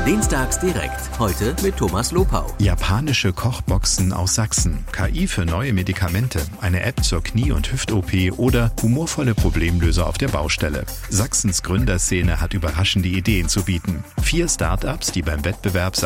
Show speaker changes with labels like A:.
A: Dienstags direkt. Heute mit Thomas Lopau.
B: Japanische Kochboxen aus Sachsen. KI für neue Medikamente. Eine App zur Knie- und Hüft-OP oder humorvolle Problemlöser auf der Baustelle. Sachsens Gründerszene hat überraschende Ideen zu bieten. 4 Startups, die beim Wettbewerb